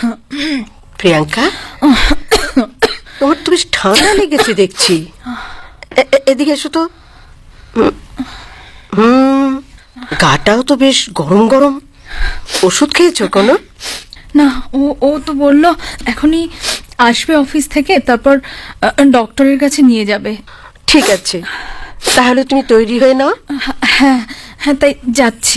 প্রিয়াঙ্কা, তোমার তো বেশ ঠান্ডা লেগেছে দেখছি। এদিকে এসো তো। গাটাও তো বেশ গরম গরম। ওষুধ খেয়েছো কোনো? না, ও তো বললো এখনই আসবে অফিস থেকে, তারপর ডক্টরের কাছে নিয়ে যাবে। ঠিক আছে, তাহলে তুমি তৈরি হয়ে নাও। হ্যাঁ হ্যাঁ, তাই যাচ্ছি।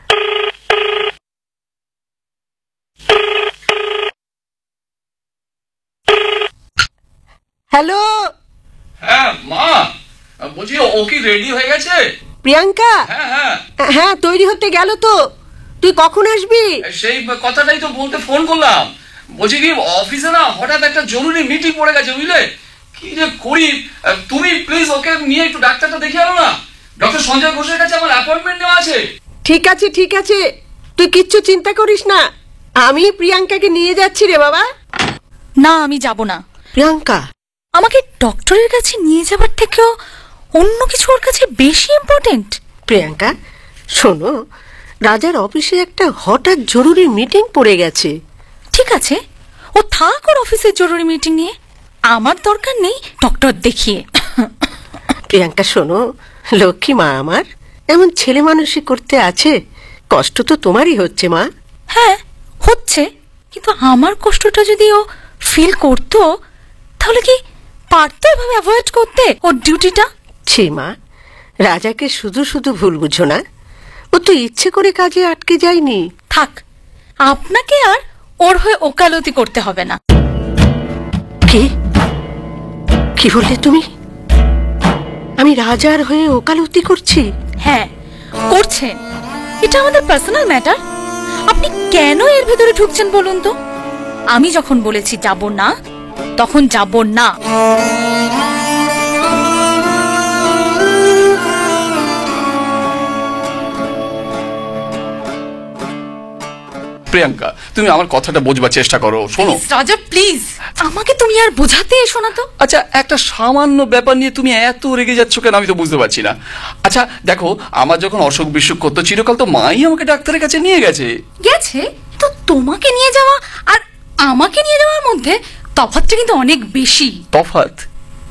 হ্যালো। হ্যাঁ মা, বলছি ও কি রেডি হয়ে গেছে? প্রিয়াঙ্কা? হ্যাঁ, হ্যাঁ, তৈরি হতে গেল তো। তুই কখন আসবি? সেই কথাটাই তো বলতে ফোন করলাম। বলছি কি, অফিসে না হঠাৎ একটা জরুরি মিটিং পড়ে গেছে, বুঝলে? কি যে করি, তুমি প্লিজ ওকে নিয়ে একটু ডাক্তারটা দেখিয়ে আনো না। ডক্টর সঞ্জয় ঘোষের কাছে আমার অ্যাপয়েন্টমেন্ট নেওয়া আছে। ঠিক আছে ঠিক আছে, তুই কিচ্ছু চিন্তা করিস না, আমি প্রিয়াঙ্কাকে নিয়ে যাচ্ছি রে বাবা। না, আমি যাব না। প্রিয়াঙ্কা, আমাকে ডক্টরের কাছে নিয়ে যাবার থেকেও অন্য কিছু ওর কাছে বেশি ইম্পর্টেন্ট। প্রিয়াঙ্কা শোনো, রাজার অফিসে একটা হঠাৎ জরুরি মিটিং পড়ে গেছে। ঠিক আছে, ও থাক ওর অফিসের জরুরি মিটিং নিয়ে, আমার দরকার নেই ডক্টর দেখিয়ে। প্রিয়াঙ্কা শোনো, লক্ষ্মী মা আমার, এমন ছেলে মানুষই করতে আছে, কষ্ট তো তোমারই হচ্ছে মা। হ্যাঁ হচ্ছে, কিন্তু আমার কষ্টটা যদি ও ফিল করতো তাহলে কি পারতো এভাবে অ্যাভয়েড করতে ওর ডিউটিটা? ছি মা, রাজাকে শুধু শুধু ভুল বুঝো না, ও তো ইচ্ছে করে কাজে আটকে যায়নি। থাক, আপনাকে আর ওর হয়ে ওকালতি করতে হবে না। কি কি বললে তুমি? আমি রাজার হয়ে ওকালতি করছি? হ্যাঁ করছেন, এটা আমাদের পার্সোনাল ম্যাটার। আপনি কেন এর ভেতরে ঢুকছেন বলুন তো? আমি যখন বলেছি যাব না, তখন যাব না। প্রিয়াঙ্কা, তুমি আমার কথাটা বোঝবার চেষ্টা করো। শোনো রাজা, প্লিজ আমাকে তুমি আর বোঝাতে এসো না তো। আচ্ছা, একটা সামান্য ব্যাপার নিয়ে তুমি এত রেগে যাচ্ছ কেন, আমি তো বুঝতে পারছি না। আচ্ছা দেখো, আমার যখন অসুখ বিসুখ করতো, চিরকাল তো মাই আমাকে ডাক্তারের কাছে নিয়ে গেছে। তো তোমাকে নিয়ে যাওয়া আর আমাকে নিয়ে যাওয়ার মধ্যে তফাৎটা কিন্তু অনেক বেশি। তফাৎ?